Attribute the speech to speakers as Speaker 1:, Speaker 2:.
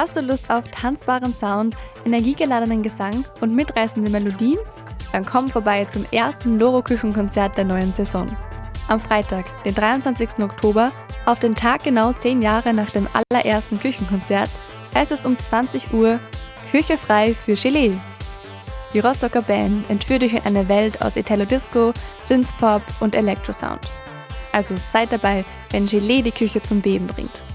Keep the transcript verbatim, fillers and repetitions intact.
Speaker 1: Hast du Lust auf tanzbaren Sound, energiegeladenen Gesang und mitreißende Melodien? Dann komm vorbei zum ersten Loro-Küchenkonzert der neuen Saison. Am Freitag, den dreiundzwanzigsten Oktober, auf den Tag genau zehn Jahre nach dem allerersten Küchenkonzert, heißt es um zwanzig Uhr Küche frei für Gelee. Die Rostocker Band entführt euch in eine Welt aus Italo-Disco, Synthpop und Elektrosound. Also seid dabei, wenn Gelee die Küche zum Beben bringt.